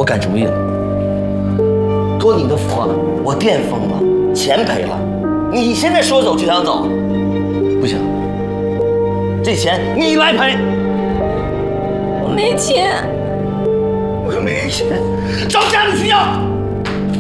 改主意了。托你的福啊，我店封了，钱赔了，你现在说走就想走，不行，这钱你来赔。 我没钱。 我又没钱，找家里去要。